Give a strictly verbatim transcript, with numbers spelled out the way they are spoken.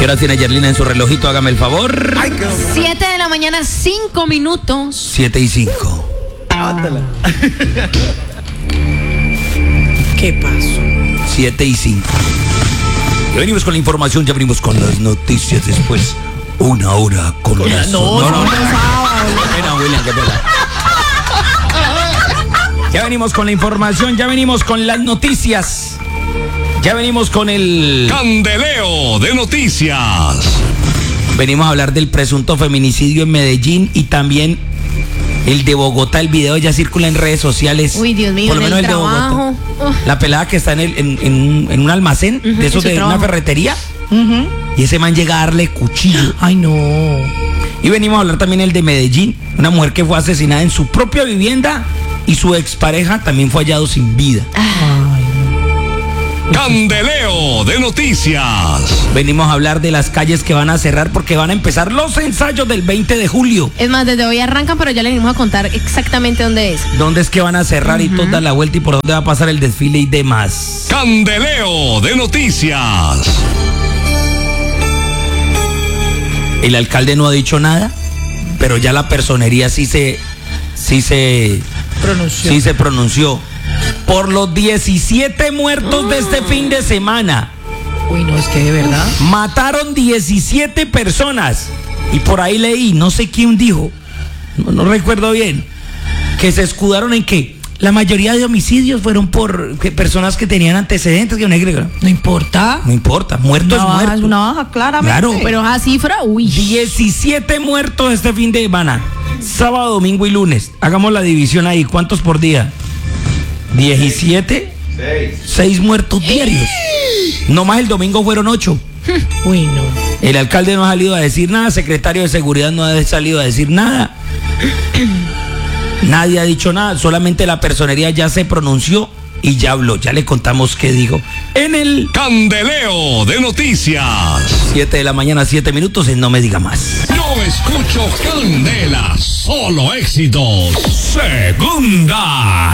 hora tiene Yerlina en su relojito? Hágame el favor. Ay, siete de la mañana, cinco minutos. Siete y cinco. ¿Qué pasó? Siete y cinco. Ya venimos con la información, ya venimos con las noticias después. Una hora con Con las... la- no, no, no, no, no. Qué pena, William, qué pena. Ya venimos con la información, ya venimos con las noticias. Ya venimos con el... Candeleo de noticias. Venimos a hablar del presunto feminicidio en Medellín y también el de Bogotá. El video ya circula en redes sociales. Uy, Dios mío, por lo en menos el el de trabajo. Bogotá. Uf. La pelada que está en, el, en, en un, en un almacén, Ujú, de esos en su de trabajo. una ferretería, Uh-huh. y ese man llega a darle cuchillo. Ay, no. Y venimos a hablar también el de Medellín, una mujer que fue asesinada en su propia vivienda y su expareja también fue hallado sin vida. Ay, Candeleo de noticias. Venimos a hablar de las calles que van a cerrar porque van a empezar los ensayos del veinte de julio. Es más, desde hoy arrancan, pero ya le venimos a contar exactamente dónde es. ¿Dónde es que van a cerrar y toda la vuelta y por dónde va a pasar el desfile y demás? Candeleo de noticias. El alcalde no ha dicho nada, pero ya la personería sí se sí se pronunció. sí se pronunció por los diecisiete muertos de este fin de semana. Uy, no, es que de verdad. Mataron diecisiete personas y por ahí leí, no sé quién dijo, no, no recuerdo bien, que se escudaron en que la mayoría de homicidios fueron por que personas que tenían antecedentes, que no hay que- No importa. no importa, muerto Una es baja muerto. es una baja, claramente. Claro. Pero esa cifra, uy. diecisiete muertos este fin de semana. Sábado, domingo y lunes. Hagamos la división ahí. ¿Cuántos por día? diecisiete. seis muertos diarios. No más el domingo fueron ocho. Uy, no. El alcalde no ha salido a decir nada. Secretario de Seguridad no ha salido a decir nada. Nadie ha dicho nada. Solamente la personería ya se pronunció y ya habló. Ya le contamos qué dijo. En el Candeleo de noticias. siete de la mañana, siete minutos en No Me Diga Más. Yo escucho Candela, solo éxitos. Segunda.